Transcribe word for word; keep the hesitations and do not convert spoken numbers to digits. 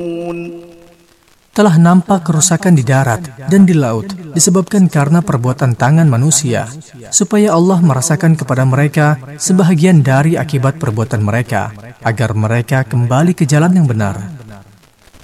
Telah nampak kerusakan di darat dan di laut disebabkan karena perbuatan tangan manusia, supaya Allah merasakan kepada mereka sebahagian dari akibat perbuatan mereka, agar mereka kembali ke jalan yang benar.